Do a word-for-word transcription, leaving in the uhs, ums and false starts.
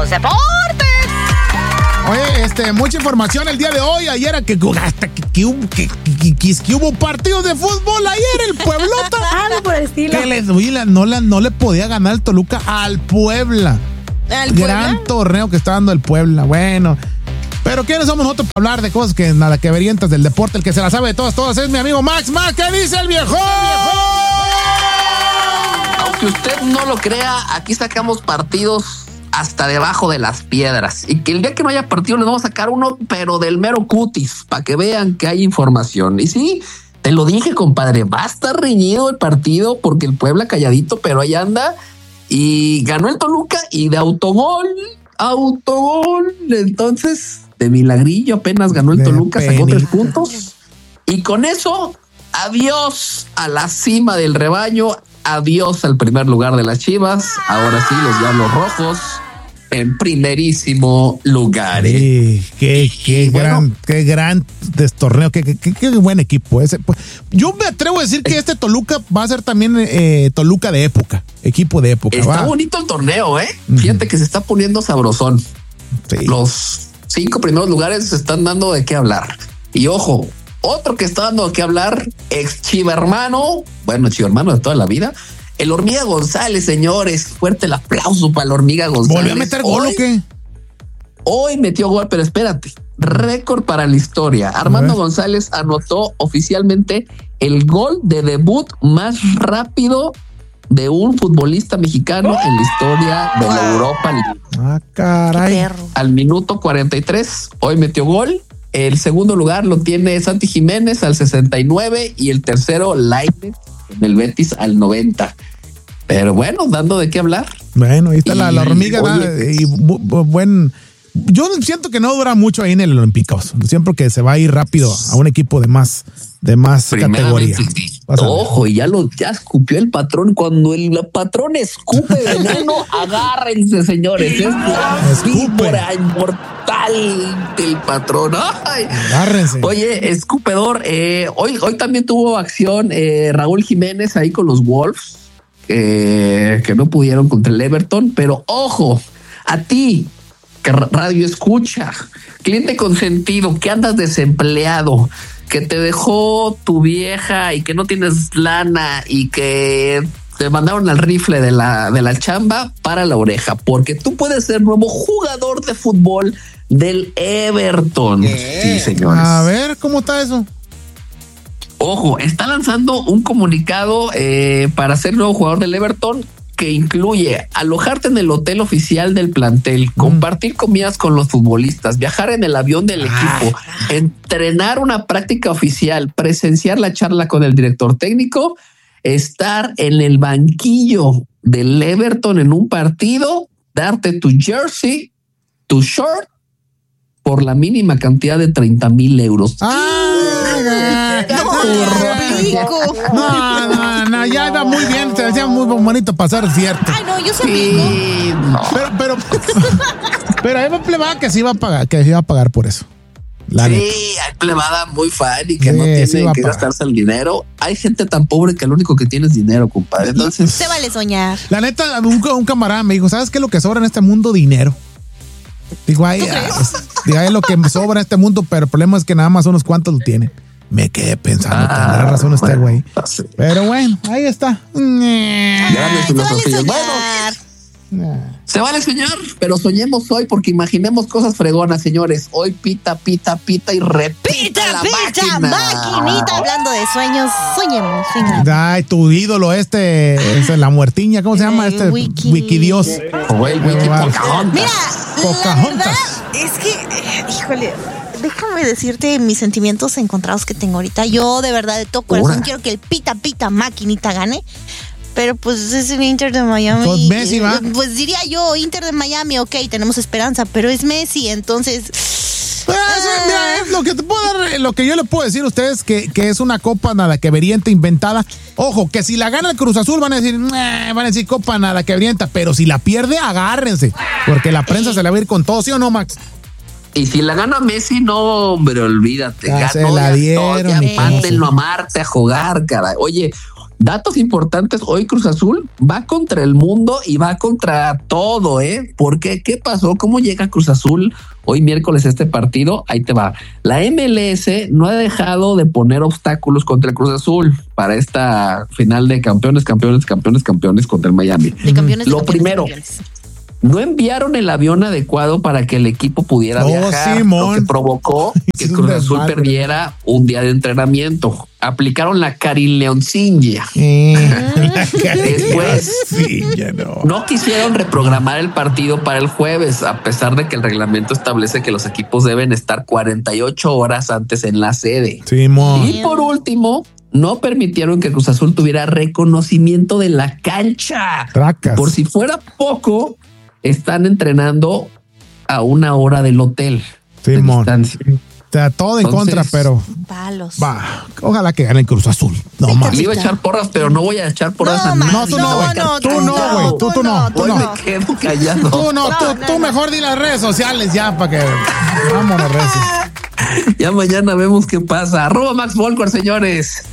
¡Deportes! Oye, este, mucha información el día de hoy. Ayer que, hasta que, que, que, que, que, que hubo partidos de fútbol ayer, el Pueblota. Algo por el estilo. Que les, oye, no, la, no le podía ganar el Toluca al Puebla. ¿Al Gran Puebla? torneo que está dando el Puebla. Bueno, pero ¿quiénes somos nosotros para hablar de cosas que nada que verientas del deporte? El que se la sabe de todas, todas es mi amigo Max. Max, ¿qué dice el viejo? Aunque usted no lo crea, aquí sacamos partidos hasta debajo de las piedras. Y que el día que no haya partido les vamos a sacar uno, pero del mero cutis, para que vean que hay información. Y sí, te lo dije, compadre, va a estar reñido el partido porque el Puebla calladito, pero ahí anda. Y ganó el Toluca y de autogol, autogol. Entonces, de milagrillo apenas ganó el De Toluca, sacó penita. tres puntos. Y con eso, adiós a la cima del rebaño, adiós al primer lugar de las Chivas. Ahora sí, los Diablos Rojos en primerísimo lugar. ¿eh? Sí, qué, qué Bueno. gran, qué gran torneo, qué, qué, qué, qué buen equipo ese. Pues, yo me atrevo a decir que este Toluca va a ser también eh, Toluca de época, equipo de época. Está va. bonito el torneo, ¿eh? Ujú. Fíjate que se está poniendo sabrosón. Sí. Los cinco primeros lugares se están dando de qué hablar. Y ojo, otro que está dando de qué hablar, ex Chiva hermano, bueno, Chiva hermano de toda la vida, el Hormiga González, señores. Fuerte el aplauso para el Hormiga González. ¿Volvió a meter gol Hoy- o qué? Hoy metió gol, pero espérate, récord para la historia. Armando ver. González anotó oficialmente el gol de debut más rápido de un futbolista mexicano en la historia de la Europa League. Ah, caray. Perro. Al minuto cuarenta y tres, hoy metió gol. El segundo lugar lo tiene Santi Jiménez al sesenta y nueve y el tercero Lainez del Betis al noventa. Pero bueno, dando de qué hablar. Bueno, ahí está la, la Y, hormiga. oye, da- y bu- bu- buen. Yo siento que no dura mucho ahí en el Olímpicos. Siempre que se va a ir rápido a un equipo de más, de más categoría. Primeramente, Vas a ver. ojo, y ya lo ya escupió el patrón. Cuando el patrón escupe veneno, agárrense, señores. Es la Escupe. víbora inmortal del patrón. Ay. Agárrense. Oye, escupedor, eh, hoy, hoy también tuvo acción eh, Raúl Jiménez ahí con los Wolves, eh, que no pudieron contra el Everton, pero ojo, a ti, que radio escucha, cliente consentido, que andas desempleado, que te dejó tu vieja y que no tienes lana y que te mandaron al rifle de la, de la chamba, para la oreja, porque tú puedes ser nuevo jugador de fútbol del Everton. Sí, señores. A ver, ¿cómo está eso? Ojo, está lanzando un comunicado eh, para ser nuevo jugador del Everton que incluye alojarte en el hotel oficial del plantel, compartir comidas con los futbolistas, viajar en el avión del equipo, entrenar una práctica oficial, presenciar la charla con el director técnico, estar en el banquillo del Everton en un partido, darte tu jersey, tu short, por la mínima cantidad de treinta mil euros. Ah, Rico. no, no, no, ya iba muy bien, se decía muy bonito pasar, cierto. Ay, no, yo soy rico. Sí, no. Pero, pero, pero hay un plebada que sí iba a pagar, que sí iba a pagar por eso. La Sí, neta. hay plebada muy fan y que Sí, no sí tiene va a que pagar. gastarse el dinero. Hay gente tan pobre que lo único que tiene es dinero, compadre. Entonces, Se vale soñar. La neta, un, un camarada me dijo, ¿sabes qué es lo que sobra en este mundo? Dinero. Digo, ay, ah, pues, digo, ay, es lo que sobra en este mundo, pero el problema es que nada más unos cuantos lo tienen. Me quedé pensando, Ah, tendrá razón este bueno, güey. sí. Pero bueno, ahí está. grandes Se vale filosofías. Bueno, soñar. se vale soñar, pero soñemos hoy porque imaginemos cosas fregonas, señores. Hoy pita, pita, pita y repita Pita, la pita, máquina. maquinita. Hablando de sueños, soñemos. Venga. Ay, tu ídolo este, es la muertiña, ¿cómo se llama? El Este Wiki. Wikidios. O el wiki Qué bárbaro. Pocahontas. Mira, la Pocahontas. verdad es que, eh, híjole, déjame decirte mis sentimientos encontrados que tengo ahorita. Yo, de verdad, de todo corazón, Ahora. quiero que el pita, pita, maquinita gane. Pero pues es el Inter de Miami. Con Messi, ¿va? Pues diría yo, Inter de Miami, ok, tenemos esperanza, pero es Messi, entonces. Pues, Ah. mira, eh, lo que te puedo dar, lo que yo le puedo decir a ustedes que, que es una copa nada que verienta inventada. Ojo, que si la gana el Cruz Azul van a decir, "Nah", van a decir copa nada que verienta, pero si la pierde, agárrense, porque la prensa se la va a ir con todo, ¿sí o no, Max? Y si la gana Messi, no, hombre, olvídate. Ya se Ganó, la ya dieron, todo, ya mi mándenlo pedazo. a Marte a jugar, caray. Oye, datos importantes. Hoy Cruz Azul va contra el mundo y va contra todo, ¿eh? ¿Por qué? ¿Qué pasó? ¿Cómo llega Cruz Azul hoy miércoles este partido? Ahí te va. La M L S no ha dejado de poner obstáculos contra el Cruz Azul para esta final de campeones, campeones, campeones, campeones contra el Miami. De campeones, Lo de campeones, primero. campeones. No enviaron el avión adecuado para que el equipo pudiera Oh, viajar, Simón. lo que provocó que Es un Cruz Azul desmadre. perdiera un día de entrenamiento. Aplicaron la Karin Leoncilla. Después, sí, ya no. no quisieron reprogramar el partido para el jueves, a pesar de que el reglamento establece que los equipos deben estar cuarenta y ocho horas antes en la sede. Simón. Y por último, no permitieron que Cruz Azul tuviera reconocimiento de la cancha. Tracas. Por si fuera poco, están entrenando a una hora del hotel. de Simón. distancia. O sea, todo en Entonces, contra, pero Palos. va. Ojalá que gane el Cruz Azul. No más. Le iba a echar porras, pero no voy a echar porras No, a man, nadie. No, tú no, güey. no, Tú tú no, no, güey. Tú, tú tú no. no, Tú Hoy no. me quedo callado. Tú no, No, tú, no, tú no. mejor di las redes sociales ya para que vámonos, recio. Ya mañana vemos qué pasa. Arroba Max Volcor, señores.